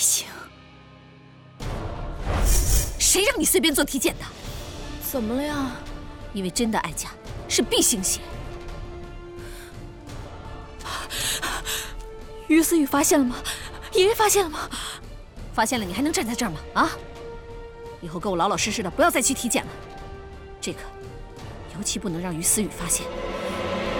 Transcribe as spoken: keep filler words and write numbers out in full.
行。 谁让你随便做体检的？ 怎么了呀？ 因为真的哀家是 B 型血。 于思雨发现了吗？爷爷发现了吗？ 发现了，你还能站在这儿吗？啊！以后给我老老实实的，不要再去体检了。这个，尤其不能让于思雨发现。